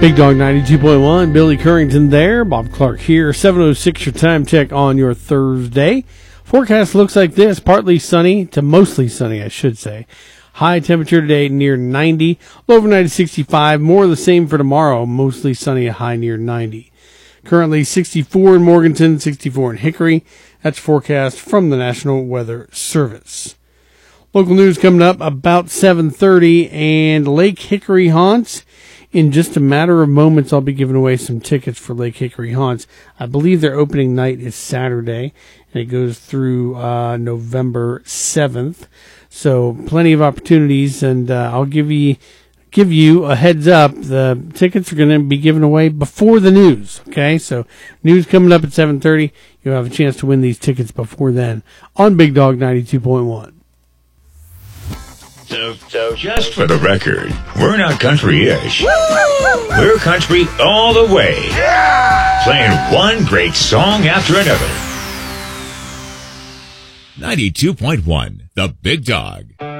Big Dog 92.1, Billy Currington there, Bob Clark here, 7:06 your time check on your Thursday. Forecast looks like this, partly sunny to mostly sunny, I should say. High temperature today near 90, low overnight is 65, more of the same for tomorrow, mostly sunny, a high near 90. Currently 64 in Morganton, 64 in Hickory. That's forecast from the National Weather Service. Local news coming up about 7:30, and Lake Hickory Haunts. In just a matter of moments, I'll be giving away some tickets for Lake Hickory Haunts. I believe their opening night is Saturday, and it goes through November 7th. So plenty of opportunities, and I'll give you a heads up. The tickets are going to be given away before the news, okay? So news coming up at 7:30. You'll have a chance to win these tickets before then on Big Dog 92.1. So just for the record, we're not country-ish. We're country all the way. Yeah! Playing one great song after another. 92.1, The Big Dog.